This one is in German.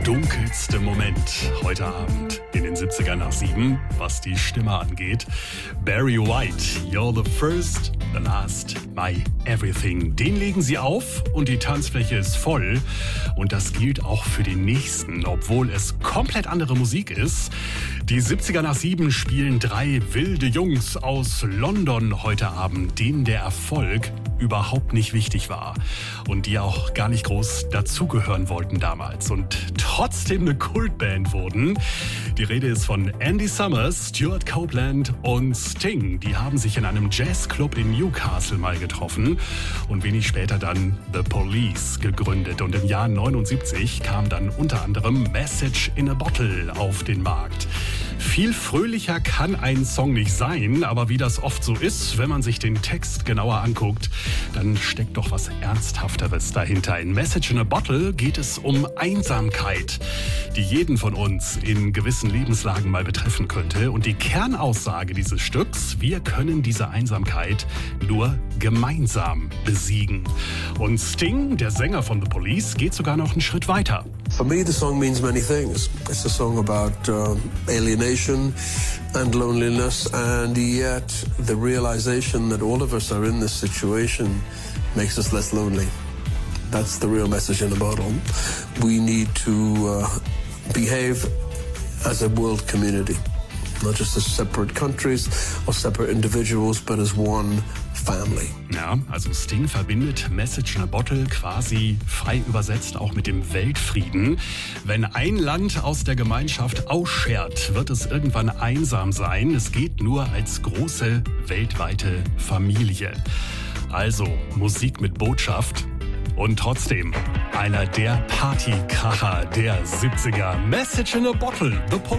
dunkelste Moment heute Abend in den 70ern nach 7, was die Stimme angeht. Barry White, You're the First, the Last, My Everything. Den legen sie auf und die Tanzfläche ist voll. Und das gilt auch für den nächsten, obwohl es komplett andere Musik ist. Die 70er nach 7 spielen 3 wilde Jungs aus London heute Abend, denen der Erfolg überhaupt nicht wichtig war und die auch gar nicht groß dazugehören wollten damals und trotzdem eine Kultband wurden. Die Rede ist von Andy Summers, Stuart Copeland und Sting. Die haben sich in einem Jazzclub in Newcastle mal getroffen und wenig später dann The Police gegründet. Und im Jahr 79 kam dann unter anderem Message in a Bottle auf den Markt. Viel fröhlicher kann ein Song nicht sein, aber wie das oft so ist, wenn man sich den Text genauer anguckt, dann steckt doch was Ernsthafteres dahinter. In Message in a Bottle geht es um Einsamkeit, die jeden von uns in gewissen Lebenslagen mal betreffen könnte. Und die Kernaussage dieses Stücks: Wir können diese Einsamkeit nur gemeinsam besiegen. Und Sting, der Sänger von The Police, geht sogar noch einen Schritt weiter. For me, the song means many things. It's a song about alienation and loneliness, and yet the realization that all of us are in this situation makes us less lonely. That's the real message in a bottle. We need to behave as a world community, not just as separate countries or separate individuals, but as one family. Ja, also Sting verbindet Message in a Bottle quasi frei übersetzt auch mit dem Weltfrieden. Wenn ein Land aus der Gemeinschaft ausschert, wird es irgendwann einsam sein. Es geht nur als große weltweite Familie. Also Musik mit Botschaft und trotzdem einer der Partykracher der 70er. Message in a Bottle, The Police.